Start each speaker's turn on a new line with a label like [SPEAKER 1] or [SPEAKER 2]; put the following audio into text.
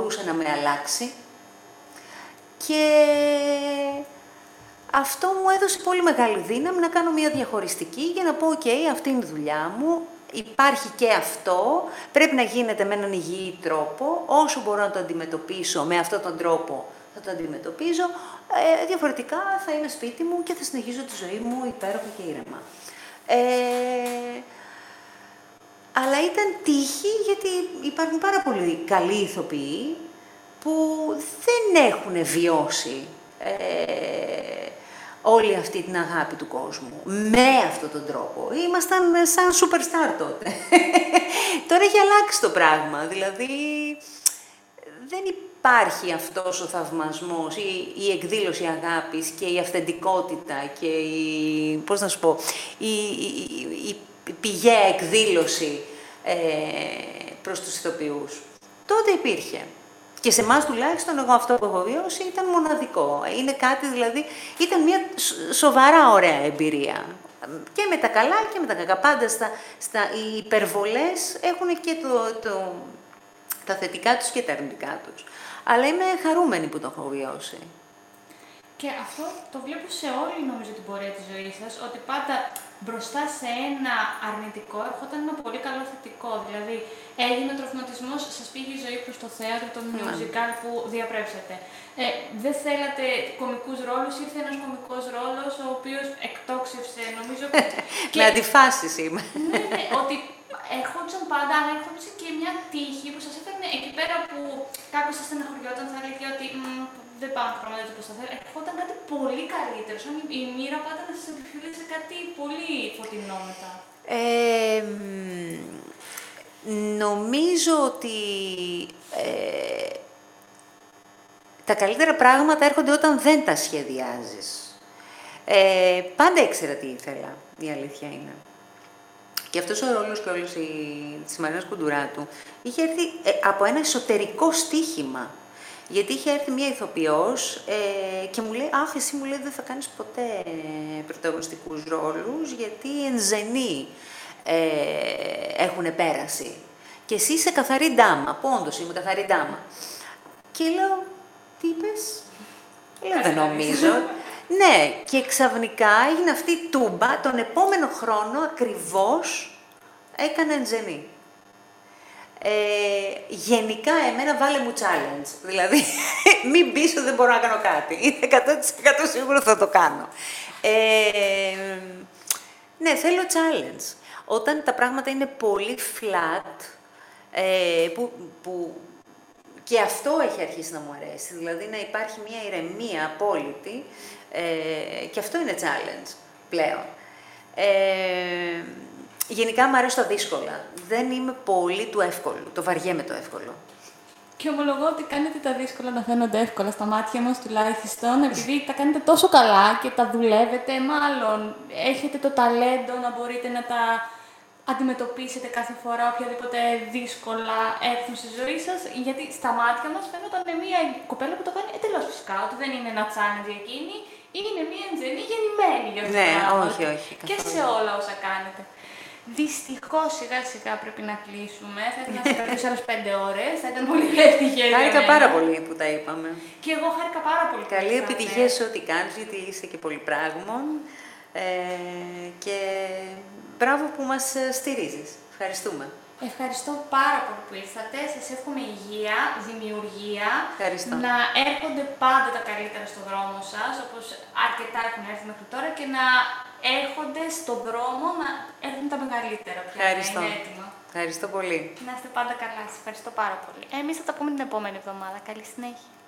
[SPEAKER 1] μπορούσε να με αλλάξει. Και αυτό μου έδωσε πολύ μεγάλη δύναμη να κάνω μια διαχωριστική για να πω «ΟΚ, αυτή είναι η δουλειά μου, υπάρχει και αυτό, πρέπει να γίνεται με έναν υγιή τρόπο, όσο μπορώ να το αντιμετωπίσω με αυτόν τον τρόπο θα το αντιμετωπίζω, διαφορετικά θα είμαι σπίτι μου και θα συνεχίζω τη ζωή μου υπέροχα και ήρεμα». Αλλά ήταν τύχη, γιατί υπάρχουν πάρα πολύ καλοί ηθοποιοί που δεν έχουν βιώσει όλη αυτή την αγάπη του κόσμου με αυτόν τον τρόπο. Ήμασταν σαν superstar τότε. Τώρα έχει αλλάξει το πράγμα, δηλαδή δεν υπάρχει αυτός ο θαυμασμός, η εκδήλωση αγάπης και η αυθεντικότητα και πώς να σου πω, η πηγαία εκδήλωση προς τους ηθοποιούς. Τότε υπήρχε. Και σε εμάς τουλάχιστον, εγώ αυτό που έχω βιώσει ήταν μοναδικό. Είναι κάτι, δηλαδή, ήταν μια σοβαρά ωραία εμπειρία. Και με τα καλά και με τα κακά. Πάντα οι υπερβολές έχουν και τα θετικά τους και τα αρνητικά τους. Αλλά είμαι χαρούμενη που το έχω βιώσει.
[SPEAKER 2] Και αυτό το βλέπω σε όλη, νομίζω, την πορεία της ζωής σας, ότι πάντα μπροστά σε ένα αρνητικό ερχόταν ένα πολύ καλό θετικό. Δηλαδή, έγινε ο τραυματισμός, σας πήγε η ζωή προς το θέατρο, το musical που διαπρέψατε. Δεν θέλατε κωμικούς ρόλους, ήρθε ένας κωμικός ρόλος, ο οποίος εκτόξευσε, νομίζω...
[SPEAKER 1] Με αντιφάσεις είμαι.
[SPEAKER 2] Ναι, ότι ερχόντουσαν πάντα, αλλά ερχόντουσε και μια τύχη που σας έφερνε εκεί πέρα που κάποιος σας στεναχωριόταν, θα έλεγε ότι δεν πάνε τα πράγματα έτσι όπως θα θέλω. Ερχόταν κάτι πολύ καλύτερο, σαν η μοίρα πάντα να σας επιφυλίσει κάτι πολύ φωτεινό μετά.
[SPEAKER 1] Νομίζω ότι τα καλύτερα πράγματα έρχονται όταν δεν τα σχεδιάζεις. Πάντα ήξερα τι ήθελα, η αλήθεια είναι. Και αυτός ο ρόλος και όλος της Μαρίνας Κουντουράτου είχε έρθει από ένα εσωτερικό στοίχημα. Γιατί είχε έρθει μια ηθοποιός και μου λέει «Αχ, εσύ», μου λέει, «δεν θα κάνεις ποτέ πρωταγωνιστικούς ρόλους, γιατί εν ζενή έχουν πέρασει. Και εσύ είσαι καθαρή ντάμα». Που όντως είμαι καθαρή ντάμα. Και λέω «Τι είπες?» Λέω «Δεν νομίζω». Ναι, και ξαφνικά έγινε αυτή η τούμπα, τον επόμενο χρόνο ακριβώς έκανε εν ζενή. Γενικά, εμένα βάλε μου challenge. Δηλαδή, μην πεις ότι δεν μπορώ να κάνω κάτι. Είναι 100% σίγουρο θα το κάνω. Ναι, θέλω challenge. Όταν τα πράγματα είναι πολύ flat, που και αυτό έχει αρχίσει να μου αρέσει. Δηλαδή, να υπάρχει μια ηρεμία απόλυτη, και αυτό είναι challenge πλέον. Γενικά μου αρέσει τα δύσκολα. Δεν είμαι πολύ του εύκολου. Το βαριέμαι το εύκολο.
[SPEAKER 2] Και ομολογώ ότι κάνετε τα δύσκολα να φαίνονται εύκολα στα μάτια μας τουλάχιστον, επειδή τα κάνετε τόσο καλά και τα δουλεύετε, μάλλον έχετε το ταλέντο να μπορείτε να τα αντιμετωπίσετε κάθε φορά οποιαδήποτε δύσκολα έρθουν στη ζωή σας, γιατί στα μάτια μας φαίνονταν μια κοπέλα που το κάνει εντελώς φυσικά, ότι δεν είναι ένα challenge για εκείνη, είναι μια εντζενή γεννημένη για αυτό.
[SPEAKER 1] Ναι, όχι, όχι.
[SPEAKER 2] Και σε όλα όσα κάνετε. Δυστυχώς σιγά σιγά πρέπει να κλείσουμε. Θα ήθελα να σας κρατήσω άλλες 5 ώρες. Θα ήταν πολύ ευτυχές.
[SPEAKER 1] Χάρηκα πάρα πολύ που τα είπαμε.
[SPEAKER 2] Και εγώ χάρηκα πάρα πολύ.
[SPEAKER 1] Καλή επιτυχία σε ό,τι κάνεις, γιατί είσαι και πολυπράγμων. Και μπράβο που μας στηρίζεις. Ευχαριστούμε.
[SPEAKER 2] Ευχαριστώ πάρα πολύ που ήρθατε. Σας εύχομαι υγεία, δημιουργία.
[SPEAKER 1] Ευχαριστώ.
[SPEAKER 2] Να έρχονται πάντα τα καλύτερα στον δρόμο σας, όπως αρκετά έχουν έρθει μέχρι τώρα, και να έρχονται στον δρόμο να έρθουν τα μεγαλύτερα πια.
[SPEAKER 1] Ευχαριστώ.
[SPEAKER 2] Να είναι έτοιμα.
[SPEAKER 1] Ευχαριστώ πολύ.
[SPEAKER 2] Να είστε πάντα καλά. Σας ευχαριστώ πάρα πολύ. Εμείς θα τα πούμε την επόμενη εβδομάδα. Καλή συνέχεια.